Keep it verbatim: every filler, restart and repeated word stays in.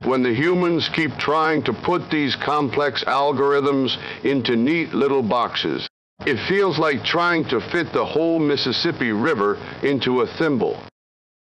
when the humans keep trying to put these complex algorithms into neat little boxes. It feels like trying to fit the whole Mississippi River into a thimble.